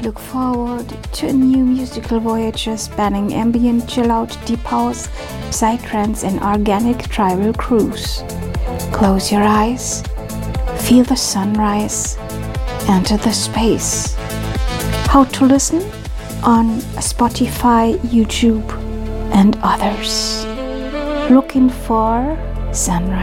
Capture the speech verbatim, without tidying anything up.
Look forward to a new musical voyage spanning ambient, chill-out, deep house, psytrance, and organic tribal cruise. Close your eyes, feel the sunrise, enter the space. How to listen? On Spotify, YouTube, and others. Looking for Sunrise.